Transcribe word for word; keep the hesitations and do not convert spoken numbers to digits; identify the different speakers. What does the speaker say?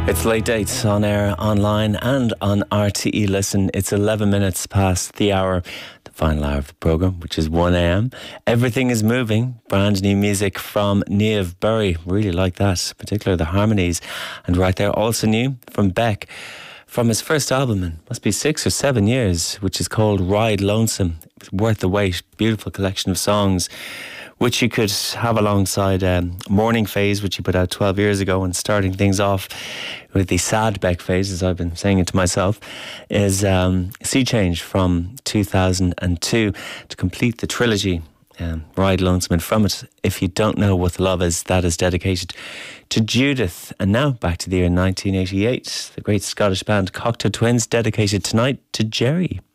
Speaker 1: It's Late Dates on air, online and on R T E Listen. It's eleven minutes past the hour, the final hour of the programme, which is one a.m. Everything is moving. Brand new music from Niamh Bury. Really like that, particularly the harmonies. And right there, also new from Beck, from his first album in must be six or seven years, which is called Ride Lonesome. It's worth the wait. Beautiful collection of songs, which you could have alongside um, Morning Phase, which he put out twelve years ago, and starting things off with the sad Beck phase, as I've been saying it to myself, is um, Sea Change from two thousand two to complete the trilogy, um, Ride Lonesome. And from it, If You Don't Know What Love Is, that is dedicated to Judith. And now back to the year nineteen eighty-eight, the great Scottish band Cocteau Twins, dedicated tonight to Jerry.